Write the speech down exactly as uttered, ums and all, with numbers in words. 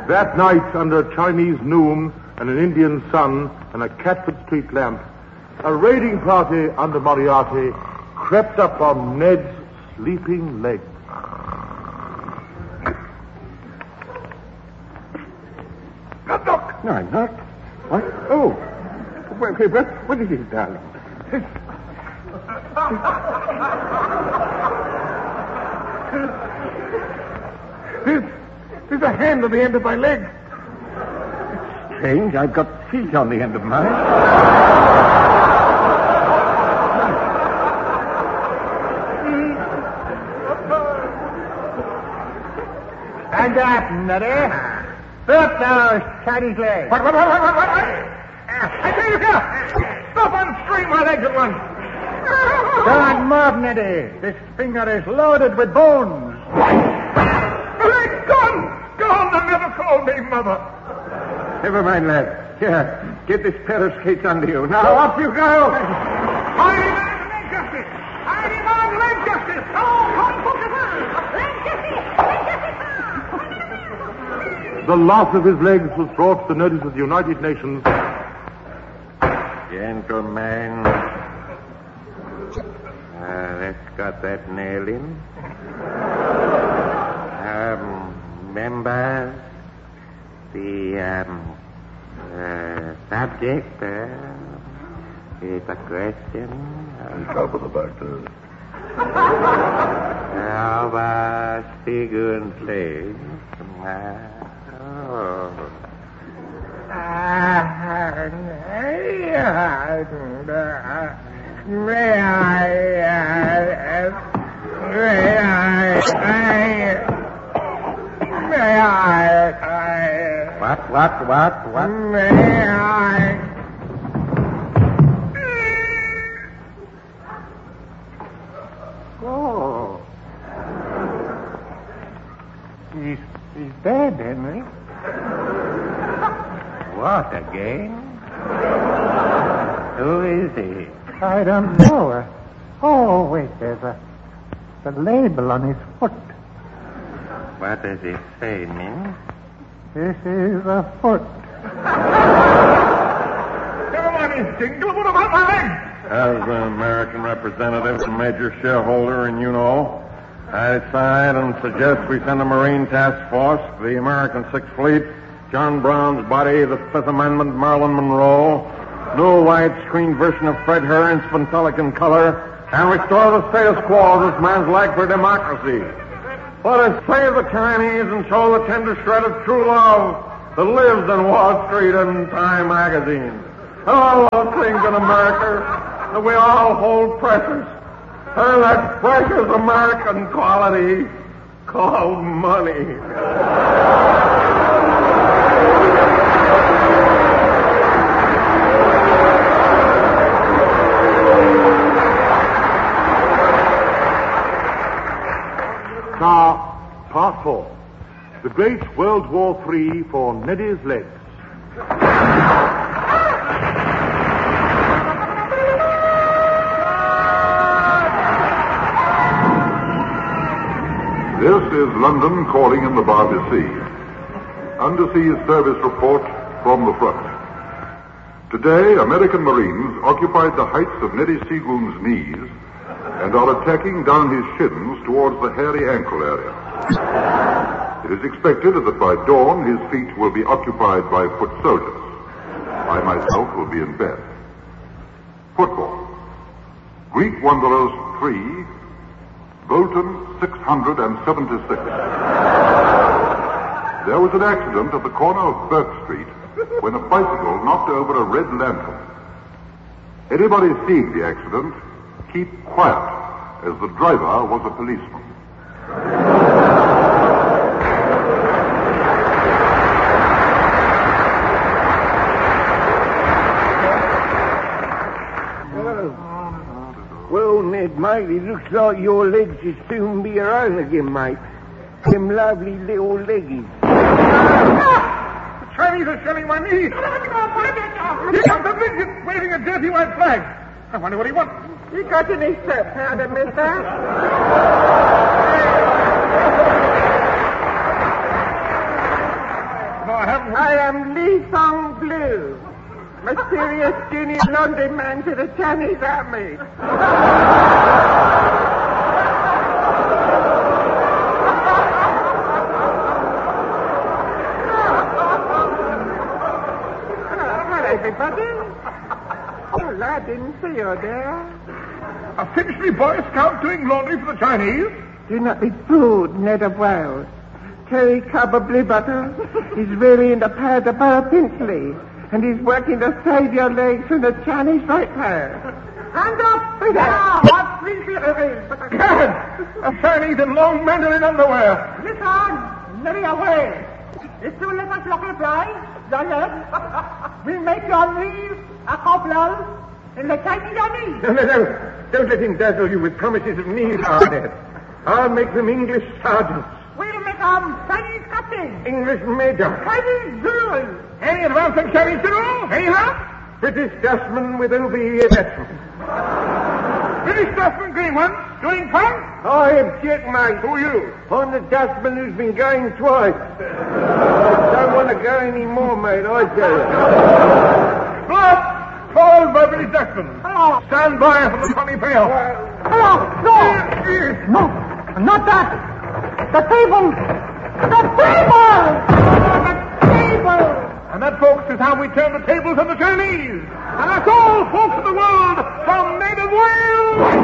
That night, under a Chinese noon and an Indian sun and a Catford Street lamp, a raiding party under Moriarty crept up on Ned's sleeping legs. Look, look. No, I'm not. What? Oh. Wait, wait, what, what is it, darling? There's, there's a hand on the end of my leg. It's strange. I've got feet on the end of mine. Stand up, Nutty. Stop those Chinese legs. What, what, what, what, what, what? I tell you, here. Stop unscrewing my legs at once. Don't move, Nutty. This finger is loaded with bones. The leg's gone. Gone. They'll never call me mother. Never mind, lad. Here, get this pair of skates under you. Now, off you go. Hide him on leg justice. Hide him on leg justice. Oh, come, book of The loss of his legs was brought to the notice of the United Nations. Gentlemen, uh, let's got that nail in. Um, members, the um, uh, subject uh, is a question On top of the back there. of a Sigurd's legs. Uh, oh. May I, uh, may I, may I, What, what, what, what? may I... Oh. He's, he's dead, Henry. What again? Who is he? I don't know. Oh, wait, there's a, a label on his foot. What does it say, Min? This is a foot. Never mind his jingle. What about my legs? As an American representative and major shareholder in UNO, I decide and suggest we send a Marine task force to the American Sixth Fleet, John Brown's body, the Fifth Amendment, Marilyn Monroe, new widescreen version of Fred Herring's Pantelican color, and restore the status quo of this man's leg for democracy. Let us save the Chinese and show the tender shred of true love that lives in Wall Street and Time magazine. And all those things in America that we all hold precious. And that precious American quality called money. Now, part four. The Great World War Three for Neddy's legs. This is London calling in the Barbary Sea. Undersea service report from the front. Today, American Marines occupied the heights of Neddy Seagoon's knees and are attacking down his shins towards the hairy ankle area. It is expected that by dawn his feet will be occupied by foot soldiers. I myself will be in bed. Football. Greek Wanderers three, Bolton six hundred seventy-six. There was an accident at the corner of Burke Street when a bicycle knocked over a red lantern. Anybody seeing the accident, keep quiet, as the driver was a policeman. Well, Ned, mate, it looks like your legs will soon be your own again, mate. Them lovely little leggies. The Chinese are shelling my knees. Here comes the midget waving a dirty white flag. I wonder what he wants. You got any soap powder, mister? Mysterious skinny London man to the Chinese army. Hello, everybody. Well, I didn't see you there. A Finchley Boy Scout doing laundry for the Chinese? Do not be fooled, Ned of Wales. Terry Cobber Butter is really in the pad of Burr Finchley, and he's working to save your legs from the Chinese right hand. Hand up! Now, what Finchley is? Gad! A Chinese in long mandarin underwear. Listen, very away. If you let us look reply, Giant, we'll make your knees a couple in the Chinese army. No, no, no. Don't let him dazzle you with promises of knees, Ned. I'll make them English sergeants. We'll make them Chinese captains. English major. Chinese generals. Any advance on Chinese general? Any help? British dustman with O B E attachment. British dustman going once, going twice? I object, mate. Who are you? I'm the dustman who's been going twice. I don't want to go any more, mate, I tell you. Stop! Called by British dustman. Hello. Stand by for the funny pail. Hello. No. No. Not that. The table. The table. The table. And that, folks, is how we turn the tables on the Chinese. And that's all, folks of the world, from Ned of Wales.